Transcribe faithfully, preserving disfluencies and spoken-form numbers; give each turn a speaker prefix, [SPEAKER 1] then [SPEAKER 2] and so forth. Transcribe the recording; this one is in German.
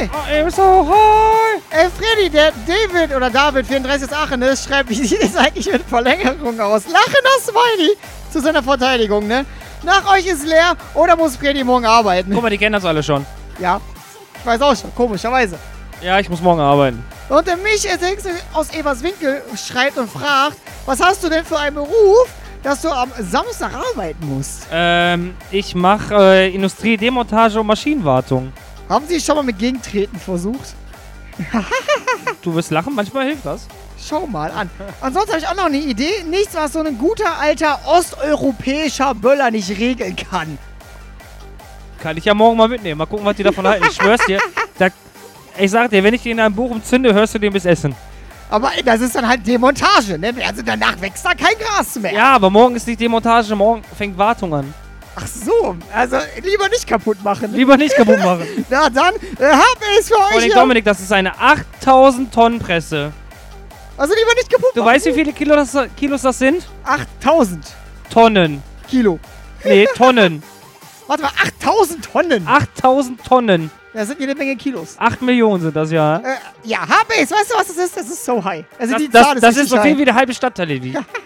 [SPEAKER 1] Hi.
[SPEAKER 2] Oh, so, hi.
[SPEAKER 1] Ey, Freddy, der David oder David vierunddreißig aus Aachen, ne, schreibt, wie sieht es eigentlich mit Verlängerung aus? Lachender Smiley zu seiner Verteidigung, ne? Nach euch ist leer oder muss Freddy morgen arbeiten?
[SPEAKER 2] Guck mal, die kennen das alle schon.
[SPEAKER 1] Ja, ich weiß auch schon, komischerweise.
[SPEAKER 2] Ja, ich muss morgen arbeiten.
[SPEAKER 1] Und der Michael aus Everswinkel schreibt und fragt, was hast du denn für einen Beruf, dass du am Samstag arbeiten musst?
[SPEAKER 2] Ähm, ich mache äh, Industrie, Demontage und Maschinenwartung.
[SPEAKER 1] Haben Sie schon mal mit Gegentreten versucht?
[SPEAKER 2] Du wirst lachen, manchmal hilft das.
[SPEAKER 1] Schau mal an. Ansonsten habe ich auch noch eine Idee. Nichts, was so ein guter alter osteuropäischer Böller nicht regeln kann.
[SPEAKER 2] Kann ich ja morgen mal mitnehmen. Mal gucken, was die davon halten. Ich schwör's dir. Da, ich sag dir, wenn ich den in einem Buch umzünde, hörst du den bis Essen.
[SPEAKER 1] Aber das ist dann halt Demontage, ne? Also danach wächst da kein Gras mehr.
[SPEAKER 2] Ja, aber morgen ist nicht Demontage, morgen fängt Wartung an.
[SPEAKER 1] Ach so, also lieber nicht kaputt machen.
[SPEAKER 2] Lieber nicht kaputt machen.
[SPEAKER 1] Na dann, äh, hab ich's für euch
[SPEAKER 2] Dominik,
[SPEAKER 1] hier.
[SPEAKER 2] Dominik, das ist eine achttausend Tonnen Presse.
[SPEAKER 1] Also lieber nicht kaputt
[SPEAKER 2] Du
[SPEAKER 1] machen.
[SPEAKER 2] weißt, wie viele Kilo das, Kilos das sind?
[SPEAKER 1] achttausend
[SPEAKER 2] Tonnen.
[SPEAKER 1] Kilo.
[SPEAKER 2] Nee, Tonnen.
[SPEAKER 1] Warte mal, achttausend Tonnen.
[SPEAKER 2] achttausend Tonnen.
[SPEAKER 1] Das sind jede Menge Kilos.
[SPEAKER 2] acht Millionen sind das, ja.
[SPEAKER 1] Äh, ja, hab ich's. Weißt du, was das ist? Das ist so high. Also
[SPEAKER 2] Das,
[SPEAKER 1] die
[SPEAKER 2] das,
[SPEAKER 1] Zahl ist
[SPEAKER 2] das ist
[SPEAKER 1] richtig
[SPEAKER 2] so viel
[SPEAKER 1] high.
[SPEAKER 2] wie der halbe Stadtteil, Levi.